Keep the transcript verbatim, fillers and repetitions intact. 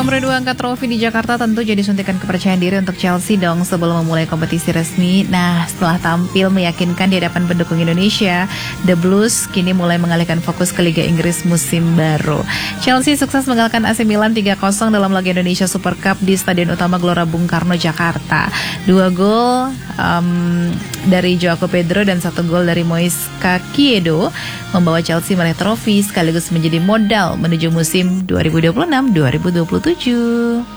Nomor dua angkat trofi di Jakarta tentu jadi suntikan kepercayaan diri untuk Chelsea dong sebelum memulai kompetisi resmi. Nah, setelah tampil meyakinkan di hadapan pendukung Indonesia, The Blues kini mulai mengalihkan fokus ke Liga Inggris musim baru. Chelsea sukses mengalahkan A C Milan tiga kosong dalam laga Indonesia Super Cup di Stadion Utama Gelora Bung Karno, Jakarta. Dua gol um, dari Joao Pedro dan satu gol dari Moise Caicedo membawa Chelsea meraih trofi sekaligus menjadi modal menuju musim dua ribu dua puluh enam dua ribu dua puluh tujuh.